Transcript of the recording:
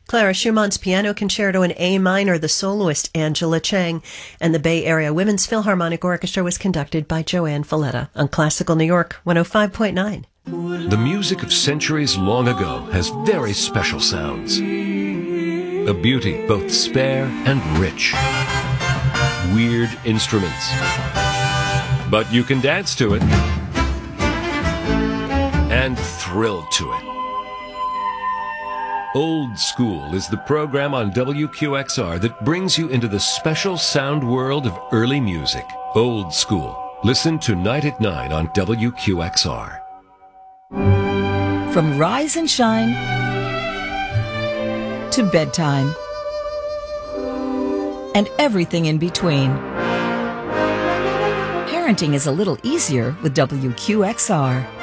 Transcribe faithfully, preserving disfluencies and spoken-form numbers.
Clara Schumann's Piano Concerto in A minor, the soloist Angela Chang, and the Bay Area Women's Philharmonic Orchestra was conducted by Joanne Falletta on Classical New York one oh five point nine. The music of centuries long ago has very special sounds. A beauty both spare and rich. Weird instruments. But you can dance to it and thrill to it. Old School is the program on W Q X R that brings you into the special sound world of early music. Old School. Listen tonight at nine on W Q X R. From rise and shine to bedtime and everything in between. Parenting is a little easier with W Q X R.